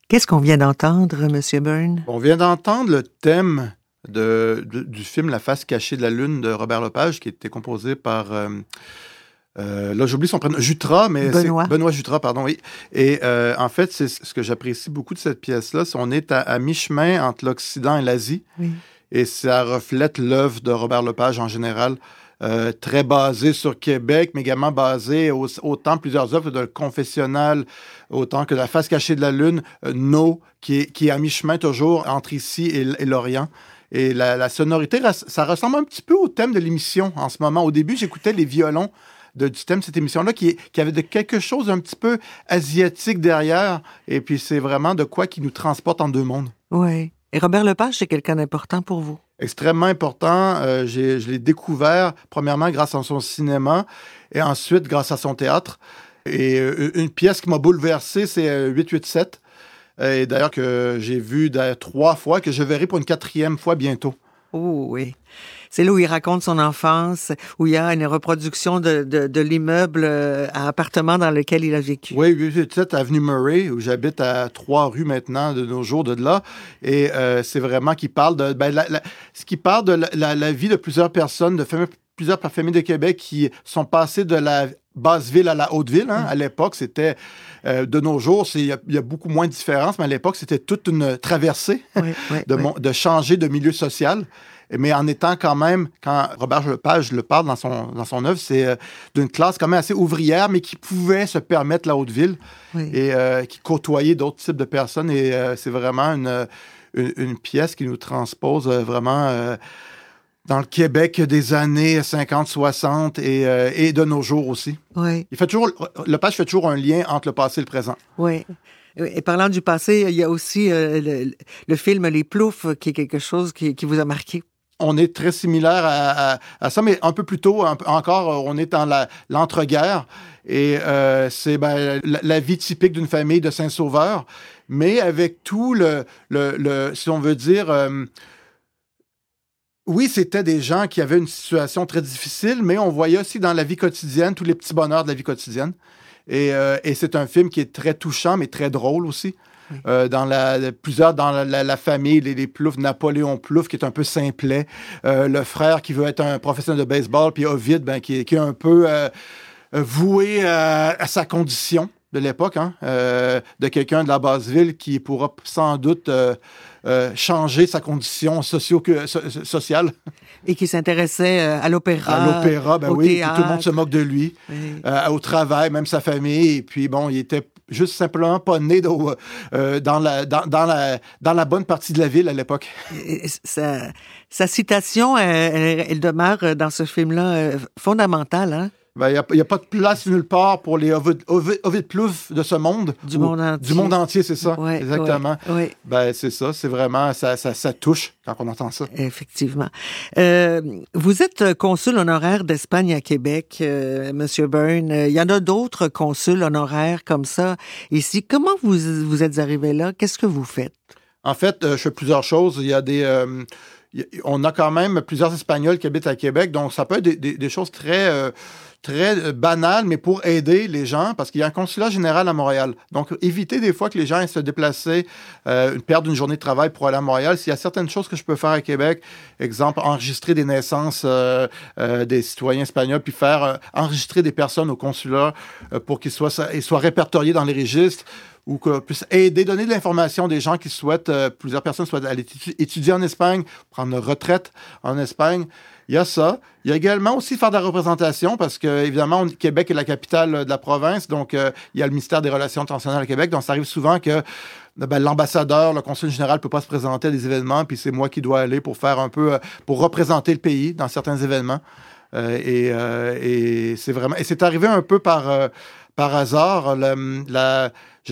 Qu'est-ce qu'on vient d'entendre, M. Byrne? On vient d'entendre le thème du film La face cachée de la Lune de Robert Lepage, qui était composé par... là, j'oublie son prénom. Jutras, mais Benoît. c'est Benoît Jutras, pardon, oui. Et en fait, c'est ce que j'apprécie beaucoup de cette pièce-là, c'est qu'on est à mi-chemin entre l'Occident et l'Asie. Oui. Et ça reflète l'œuvre de Robert Lepage en général, très basé sur Québec, mais également basé autant plusieurs œuvres de Le Confessionnal, autant que La face cachée de la Lune, No, qui est à mi-chemin toujours entre ici et l'Orient. Et la sonorité, ça ressemble un petit peu au thème de l'émission en ce moment. Au début, j'écoutais les violons du thème de cette émission-là qui avait quelque chose un petit peu asiatique derrière. Et puis, c'est vraiment de quoi qui nous transporte en deux mondes. Oui. Et Robert Lepage, c'est quelqu'un d'important pour vous? Extrêmement important. Je l'ai découvert, premièrement, grâce à son cinéma et ensuite grâce à son théâtre. Et une pièce qui m'a bouleversé, c'est 887. Et d'ailleurs, que j'ai vu 3 fois, que je verrai pour une 4e fois bientôt. Oh oui. C'est là où il raconte son enfance, où il y a une reproduction de l'immeuble à appartement dans lequel il a vécu. Oui, 887 avenue Murray, où j'habite à 3 rues maintenant de nos jours de là. Et c'est vraiment qu'il parle de... ce qui parle de la vie de plusieurs personnes, plusieurs familles de Québec qui sont passées de la basse ville à la haute ville. Hein. À l'époque, c'était... de nos jours, il y a beaucoup moins de différence, mais à l'époque, c'était toute une traversée de changer de milieu social. Mais en étant quand même, quand Robert Lepage le parle dans son œuvre, c'est d'une classe quand même assez ouvrière, mais qui pouvait se permettre la haute ville et qui côtoyait d'autres types de personnes. Et c'est vraiment une pièce qui nous transpose vraiment dans le Québec des années 50-60 et de nos jours aussi. Oui. Lepage fait toujours un lien entre le passé et le présent. Oui. Et parlant du passé, il y a aussi le film Les Ploufs, qui est quelque chose qui vous a marqué. On est très similaire à ça, mais un peu plus tôt encore, on est dans l'entre-guerres. Et c'est la vie typique d'une famille de Saint-Sauveur, mais avec tout si on veut dire... oui, c'était des gens qui avaient une situation très difficile, mais on voyait aussi dans la vie quotidienne tous les petits bonheurs de la vie quotidienne. Et c'est un film qui est très touchant, mais très drôle aussi. Dans la famille, les Ploufs, Napoléon Plouffe, qui est un peu simplet, le frère qui veut être un professionnel de baseball, puis Ovide, qui est un peu voué à sa condition de l'époque, hein, de quelqu'un de la basse ville qui pourra sans doute changer sa condition sociale. Et qui s'intéressait à l'opéra. À l'opéra, oui, théâtre. puis tout le monde se moque de lui, au travail, même sa famille, et puis bon, il était juste simplement pas né dans la bonne partie de la ville à l'époque. Sa citation, elle demeure dans ce film-là fondamentale, hein? Il n'y a pas de place nulle part pour les Ovide Plouffe de ce monde. Du monde entier. Du monde entier, c'est ça. Ouais, exactement. Ouais. C'est ça. C'est vraiment... Ça touche quand on entend ça. Effectivement. Vous êtes consul honoraire d'Espagne à Québec, Monsieur Byrne. Il y en a d'autres consuls honoraires comme ça ici. Comment vous êtes arrivé là? Qu'est-ce que vous faites? En fait, je fais plusieurs choses. Il y a on a quand même plusieurs Espagnols qui habitent à Québec, donc ça peut être des choses très banales, mais pour aider les gens, parce qu'il y a un consulat général à Montréal. Donc, éviter des fois que les gens aient se déplacer, perdre une journée de travail pour aller à Montréal. S'il y a certaines choses que je peux faire à Québec, exemple, enregistrer des naissances des citoyens espagnols, puis faire enregistrer des personnes au consulat pour qu'ils soient répertoriés dans les registres, ou qu'on puisse aider, donner de l'information des gens qui souhaitent, plusieurs personnes souhaitent aller étudier en Espagne, prendre une retraite en Espagne. Il y a ça. Il y a également aussi faire de la représentation parce que, évidemment, Québec est la capitale de la province, donc il y a le ministère des Relations internationales à Québec, donc ça arrive souvent que l'ambassadeur, le consul général ne peut pas se présenter à des événements, puis c'est moi qui dois aller pour faire un peu, pour représenter le pays dans certains événements. Et c'est vraiment... Et c'est arrivé un peu par hasard.